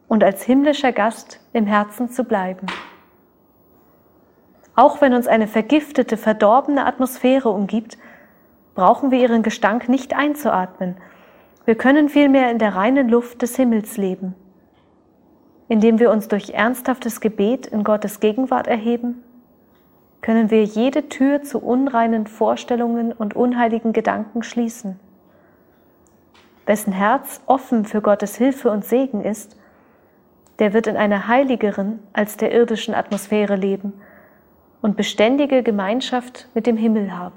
und als himmlischer Gast im Herzen zu bleiben. Auch wenn uns eine vergiftete, verdorbene Atmosphäre umgibt, brauchen wir ihren Gestank nicht einzuatmen. Wir können vielmehr in der reinen Luft des Himmels leben. Indem wir uns durch ernsthaftes Gebet in Gottes Gegenwart erheben, können wir jede Tür zu unreinen Vorstellungen und unheiligen Gedanken schließen. Wessen Herz offen für Gottes Hilfe und Segen ist, der wird in einer heiligeren als der irdischen Atmosphäre leben und beständige Gemeinschaft mit dem Himmel haben.